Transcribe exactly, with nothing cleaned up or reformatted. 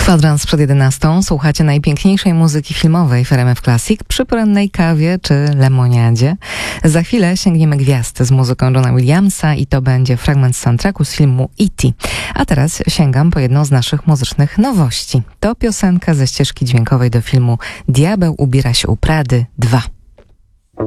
Kwadrans przed jedenastą. Słuchacie najpiękniejszej muzyki filmowej w R M F Classic przy porannej kawie czy lemoniadzie. Za chwilę sięgniemy gwiazd z muzyką Johna Williamsa i to będzie fragment z soundtracku z filmu E T A teraz sięgam po jedną z naszych muzycznych nowości. To piosenka ze ścieżki dźwiękowej do filmu Diabeł ubiera się u Prady dwa.